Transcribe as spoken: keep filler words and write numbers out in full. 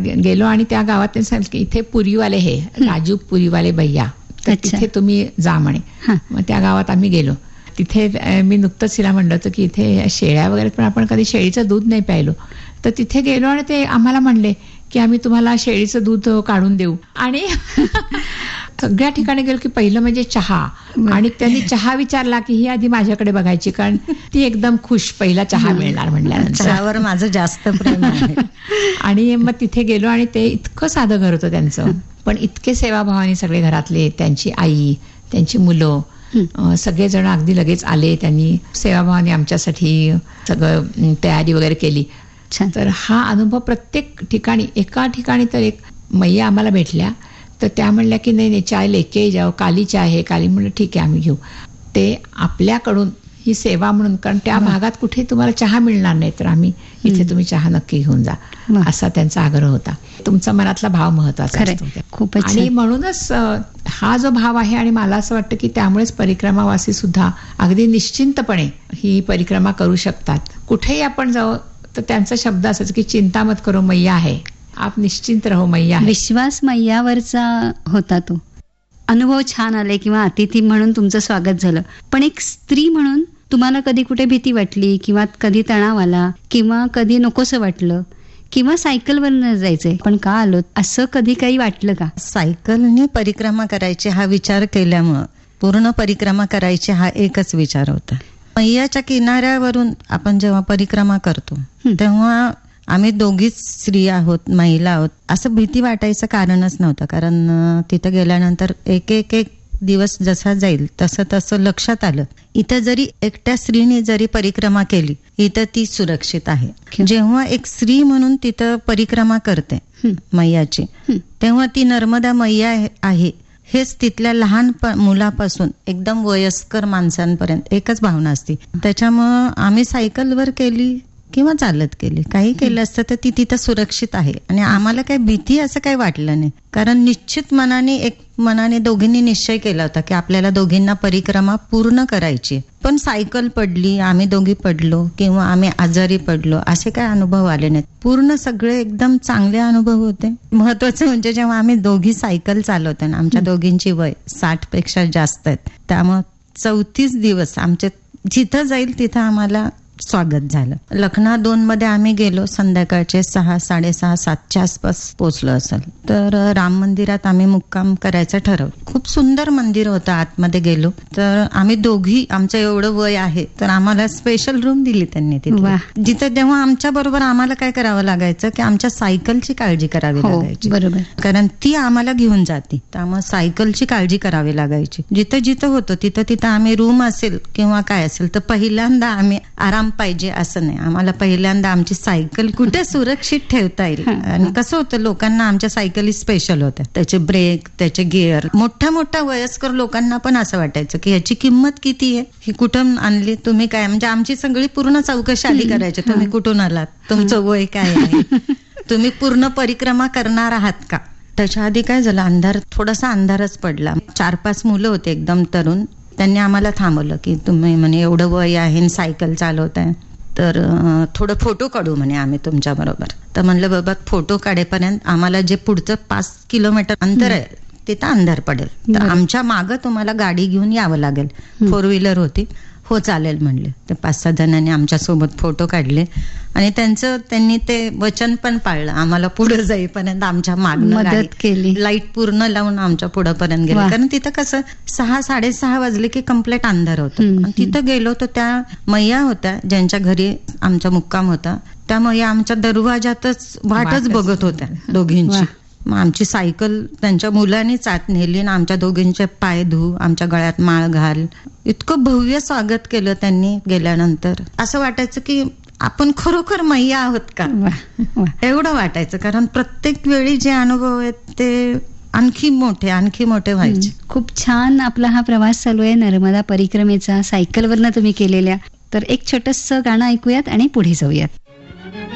गेलो आणि त्या गावात त्यांनी सांगितलं की इथे पुरीवाले हे राजू पुरीवाले भैया, तर तिथे तुम्ही जा म्हणे. मग त्या गावात आम्ही गेलो. तिथे मी नुकतंच तिला म्हणलं होतं की इथे शेळ्या वगैरे, पण आपण कधी शेळीचं दूध नाही प्यायलो. तर तिथे गेलो आणि ते आम्हाला म्हणले की आम्ही तुम्हाला शेळीचं दूध काढून देऊ. आणि सगळ्या ठिकाणी गेलो की पहिलं म्हणजे चहा, आणि त्यांनी चहा विचारला की ही आधी माझ्याकडे बघायची, कारण ती एकदम खुश, पहिला चहा मिळणार म्हणल्यानंतर. चहावर माझं जास्त प्रेम आहे. आणि मग तिथे गेलो आणि ते इतकं साधं घर होतं त्यांचं, पण इतके सेवाभावाने सगळे घरातले, त्यांची आई, त्यांची मुलं सगळेजण अगदी लगेच आले. त्यांनी सेवाभावाने आमच्यासाठी सगळं तयारी वगैरे केली. तर हा अनुभव प्रत्येक ठिकाणी, एका ठिकाणी तर एक मैया आम्हाला भेटल्या, तर त्या म्हणल्या की नाही नाही चाय लेके जाओ, काली चाय आहे. काली म्हणलं ठीक आहे आम्ही घेऊ. ते आपल्याकडून ही सेवा म्हणून, कारण त्या भागात कुठे तुम्हाला चहा मिळणार नाही, तर आम्ही इथे तुम्ही चहा नक्की घेऊन जा, असा त्यांचा आग्रह होता. तुमचा मनातला भाव महत्वाचा असतो. खूपच. आणि म्हणूनच हा जो भाव आहे, आणि मला असं वाटतं की त्यामुळेच परिक्रमावासी सुद्धा अगदी निश्चिंतपणे ही परिक्रमा करू शकतात. कुठेही आपण जाऊ तर त्यांचा शब्द असायचा की चिंता मत करो, मैया आहे, आप निश्चिंत रहो, मैया आहे. विश्वास मैयावरचा होता तो. अनुभव छान आले किंवा अतिथी म्हणून तुमचं स्वागत झालं, पण एक स्त्री म्हणून तुम्हाला कधी कुठे भीती वाटली, किंवा कधी तणाव आला, किंवा कधी नकोसं वाटलं, किंवा सायकलवर जायचंय पण का आलो, असं कधी काही वाटलं का? सायकलने परिक्रमा करायची हा विचार केल्यामुळं पूर्ण परिक्रमा करायची हा एकच विचार होता. मैयाच्या किनाऱ्यावरून आपण जेव्हा परिक्रमा करतो तेव्हा आम्ही दोघीच स्त्रिया आहोत, महिला आहोत, असं भीती वाटायचं कारणच नव्हतं. कारण तिथं गेल्यानंतर एक एक एक दिवस जसा जाईल तसं तसं लक्षात आलं, इथं जरी एकट्या स्त्रीने जरी परिक्रमा केली, इथं ती सुरक्षित आहे. जेव्हा एक स्त्री म्हणून तिथं परिक्रमा करते मैयाची, तेव्हा ती नर्मदा मैया आहे हेच तिथल्या लहान मुलापासून एकदम वयस्कर माणसांपर्यंत एकच भावना असते. त्याच्यामुळं आम्ही सायकलवर केली किंवा चालत केली, काही केलं असतं तर ती तिथं सुरक्षित आहे. आणि आम्हाला काही भीती असं काही वाटलं नाही, कारण निश्चित मनाने एक मनाने दोघींनी निश्चय केला होता की आपल्याला दोघींना परिक्रमा पूर्ण करायची. पण सायकल पडली, आम्ही दोघी पडलो, किंवा आम्ही आजारी पडलो, असे काही अनुभव आले नाहीत. पूर्ण सगळे एकदम चांगले अनुभव होते. महत्वाचं म्हणजे जेव्हा आम्ही दोघी सायकल चालवतो, आमच्या दोघींची वय साठ पेक्षा जास्त आहेत, त्यामुळे चौतीस दिवस आमचे जिथं जाईल तिथं आम्हाला स्वागत झालं. लखना दोन मध्ये आम्ही गेलो, संध्याकाळचे सहा साडेसहा सातच्या आसपास पोचलो असेल. तर राम मंदिरात आम्ही मुक्काम करायचं ठरवलं. खूप सुंदर मंदिर होतं. आतमध्ये गेलो तर आम्ही दोघी, आमचं एवढं वय आहे, तर आम्हाला स्पेशल रूम दिली त्यांनी तिथे, जिथं जेव्हा आमच्या बरोबर आम्हाला काय करावं लागायचं की आमच्या सायकलची काळजी करावी लागायची. बरोबर, कारण ती आम्हाला घेऊन जाते, त्यामुळे सायकलची काळजी करावी लागायची. जिथं जिथं होतं तिथं तिथं आम्ही रूम असेल किंवा काय असेल तर पहिल्यांदा आम्ही आराम पाहिजे असं नाही, आम्हाला पहिल्यांदा आमची सायकल कुठे सुरक्षित ठेवता येईल. आणि कसं होतं, लोकांना आमच्या सायकली स्पेशल होत्या, त्याचे ब्रेक, त्याचे गिअर. मोठ्या मोठ्या वयस्कर लोकांना पण असं वाटायचं की ह्याची किंमत किती आहे, ही कुठून आणली, तुम्ही काय, म्हणजे आमची सगळी पूर्ण चौकशी आधी करायची. तुम्ही कुठून आलात, तुमचं वय काय आहे, तुम्ही पूर्ण परिक्रमा करणार आहात का. त्याच्या आधी काय झालं, अंधार, थोडासा अंधारच पडला. चार पाच मुलं होते एकदम तरुण, त्यांनी आम्हाला थांबवलं की तुम्ही म्हणे एवढं वय आहे, सायकल चालवताय, तर थोडं फोटो काढू म्हणे आम्ही तुमच्या बरोबर. तर म्हणलं बाबा फोटो काढेपर्यंत आम्हाला जे पुढचं पाच किलोमीटर अंतर आहे तिथं अंधार पडेल, तर आमच्या मागं तुम्हाला गाडी घेऊन यावं लागेल. फोर व्हीलर होती. हो चालेल म्हणले. ते पाच सहा जणांनी आमच्यासोबत फोटो काढले आणि त्यांचं त्यांनी ते वचन पण पाळलं. आम्हाला पुढे जाईपर्यंत आमच्या मागणं मदत केली, लाईट पूर्ण लावून आमच्या पुढेपर्यंत गेले. कारण तिथं कसं सहा साडेसहा वाजले की कम्प्लीट अंधार होतं. तिथं गेलो तर त्या मैया होत्या ज्यांच्या घरी आमचा मुक्काम होता, त्या मैया आमच्या दरवाजातच वाटच बघत होत्या दोघींची. मग आमची सायकल त्यांच्या मुलांनीच आत नेली आणि आमच्या दोघींचे पाय धू, आमच्या गळ्यात माळ घाल, इतकं भव्य स्वागत केलं त्यांनी. गेल्यानंतर असं वाटायचं की आपण खरोखर मैया आहोत का, एवढं वाटायचं. कारण प्रत्येक वेळी जे अनुभव आहेत ते आणखी मोठे आणखी मोठे व्हायचे. खूप छान आपला हा प्रवास चालू आहे नर्मदा परिक्रमेचा, सायकलवरनं तुम्ही केलेल्या. तर एक छोटंसं गाणं ऐकूयात आणि पुढे जाऊयात.